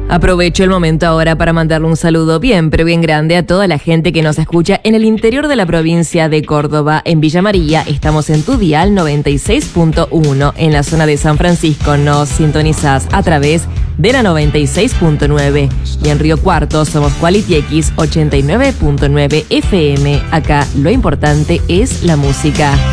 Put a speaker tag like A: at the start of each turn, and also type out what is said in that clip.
A: Aprovecho el momento ahora para mandarle un saludo bien, pero bien grande a toda la gente que nos escucha en el interior de la provincia de Córdoba. En Villa María estamos en tu dial 96.1. En la zona de San Francisco nos sintonizás a través de la 96.9. Y en Río Cuarto somos Quality X 89.9 FM. Acá lo importante es la música.